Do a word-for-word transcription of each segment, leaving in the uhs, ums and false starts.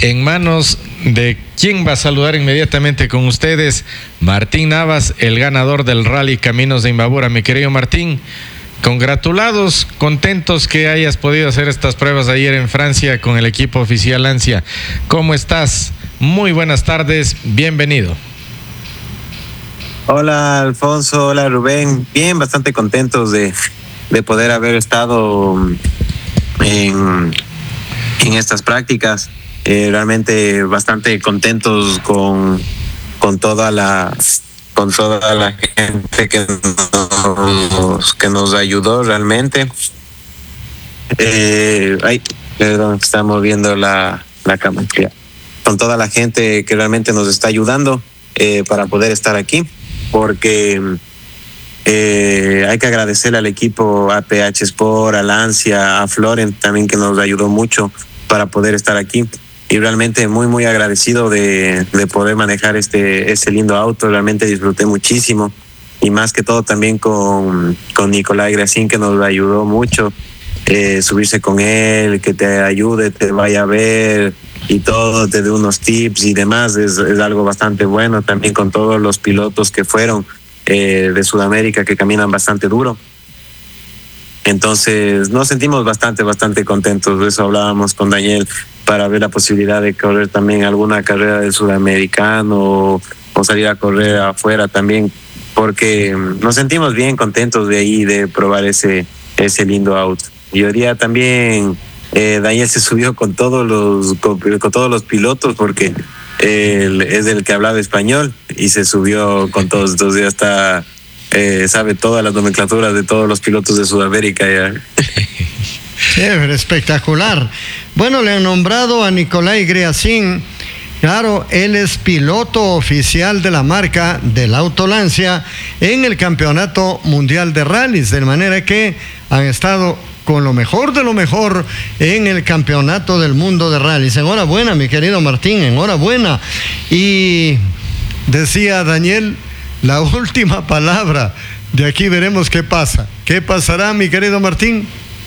en manos de quien va a saludar inmediatamente con ustedes, Martín Navas, el ganador del Rally Caminos de Imbabura. Mi querido Martín, congratulados, contentos que hayas podido hacer estas pruebas ayer en Francia con el equipo oficial Lancia. ¿Cómo estás? Muy buenas tardes, bienvenido. Hola Alfonso, hola Rubén, bien, bastante contentos de, de poder haber estado en, en estas prácticas, eh, realmente bastante contentos con, con toda la con toda la gente que nos, que nos ayudó realmente. Eh, ay, perdón, estamos viendo la, la cámara. Con toda la gente que realmente nos está ayudando eh, para poder estar aquí, porque eh, hay que agradecerle al equipo A P H Sport, a Lancia, a Florent también, que nos ayudó mucho para poder estar aquí, y realmente muy muy agradecido de, de poder manejar este, este lindo auto. Realmente disfruté muchísimo, y más que todo también con, con Nicolai Gracín, que nos ayudó mucho, eh, subirse con él, que te ayude, te vaya a ver y todo, te dé unos tips y demás. Es, es algo bastante bueno, también con todos los pilotos que fueron eh, de Sudamérica, que caminan bastante duro. Entonces nos sentimos bastante, bastante contentos. De eso hablábamos con Daniel, para ver la posibilidad de correr también alguna carrera del sudamericano o, o salir a correr afuera también, porque nos sentimos bien contentos de ahí, de probar ese, ese lindo auto. Y hoy día también eh, Daniel se subió con todos los, con, con todos los pilotos, porque él es el que hablaba español y se subió con todos. Entonces ya está, eh, sabe todas las nomenclaturas de todos los pilotos de Sudamérica ya. Chévere, espectacular. Bueno, le han nombrado a Nicolai Gracín. Claro, él es piloto oficial de la marca del Auto Lancia en el Campeonato Mundial de Rallys, de manera que han estado con lo mejor de lo mejor en el Campeonato del Mundo de Rallys. Enhorabuena, mi querido Martín, enhorabuena. Y decía Daniel, la última palabra, de aquí veremos qué pasa. ¿Qué pasará, mi querido Martín?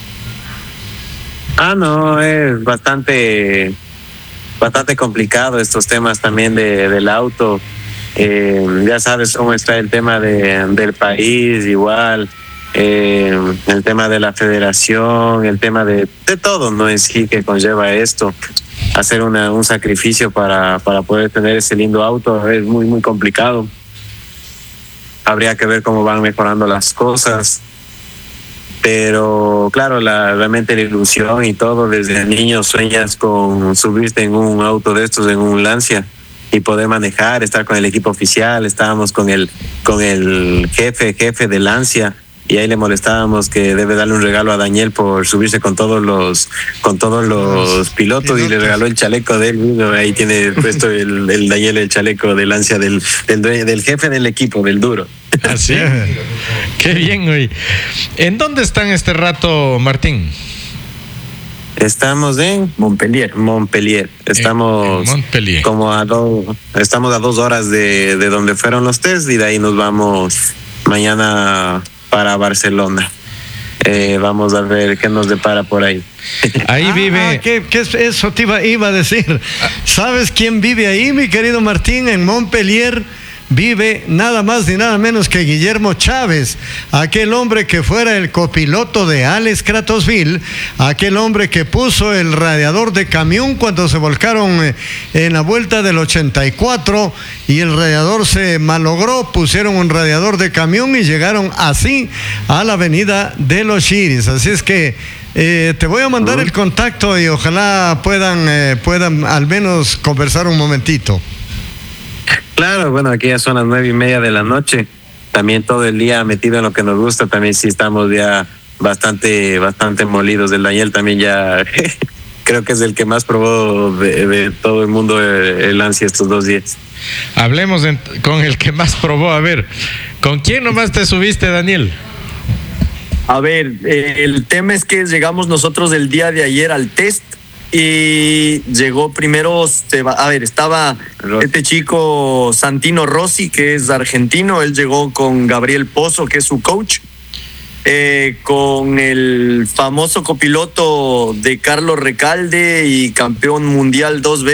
Ah, no, es bastante, bastante complicado estos temas también de, del auto. Eh, ya sabes cómo está el tema de, del país, igual, eh, el tema de la federación, el tema de, de todo, ¿no? En sí, que conlleva esto. Hacer una, un sacrificio para, para poder tener ese lindo auto es muy, muy complicado. Habría que ver cómo van mejorando las cosas. Pero claro, la, realmente la ilusión y todo, desde niño sueñas con subirte en un auto de estos, en un Lancia, y poder manejar, estar con el equipo oficial. Estábamos con el, con el jefe, jefe de Lancia, y ahí le molestábamos que debe darle un regalo a Daniel por subirse con todos los, con todos los pilotos, y le regaló el chaleco de él. Ahí tiene puesto el, el Daniel el chaleco de Lancia del, del, del jefe del equipo, del duro. Así, qué bien, güey. ¿En dónde están este rato, Martín? Estamos en Montpellier. Montpellier. Estamos en, en Montpellier. como a dos, estamos a dos horas de, de donde fueron los test, y de ahí nos vamos mañana para Barcelona. Eh, vamos a ver qué nos depara por ahí. Ahí vive. Ah, ¿qué, qué eso te iba, iba a decir. ¿Sabes quién vive ahí, mi querido Martín? En Montpellier vive nada más ni nada menos que Guillermo Chávez, aquel hombre que fuera el copiloto de Alex Cratosville, aquel hombre que puso el radiador de camión cuando se volcaron en la vuelta del ochenta y cuatro, y el radiador se malogró. Pusieron un radiador de camión y llegaron así a la avenida de los Chiris. Así es que eh, te voy a mandar el contacto, y ojalá puedan, eh, puedan al menos conversar un momentito. Claro, bueno, aquí ya son las nueve y media de la noche. También todo el día metido en lo que nos gusta. También sí estamos ya bastante, bastante molidos. El Daniel también ya creo que es el que más probó de, de todo el mundo el Lancia estos dos días. Hablemos en, con el que más probó. A ver, ¿con quién nomás te subiste, Daniel? A ver, eh, el tema es que llegamos nosotros el día de ayer al test. Y llegó primero, a ver, estaba este chico Santino Rossi, que es argentino. Él llegó con Gabriel Pozo, que es su coach, eh, con el famoso copiloto de Carlos Recalde y campeón mundial dos veces.